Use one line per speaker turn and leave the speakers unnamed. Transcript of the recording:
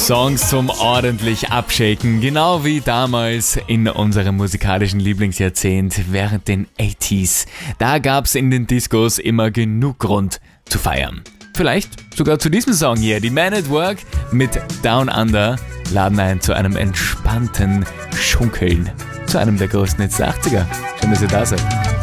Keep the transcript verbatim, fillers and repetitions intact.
Songs zum ordentlich Abshaken, genau wie damals in unserem musikalischen Lieblingsjahrzehnt während den achtziger. Da gab's in den Discos immer genug Grund zu feiern. Vielleicht sogar zu diesem Song hier, die Men at Work mit Down Under, laden ein zu einem entspannten Schunkeln, zu einem der größten Hits der achtziger. Schön, dass ihr da seid.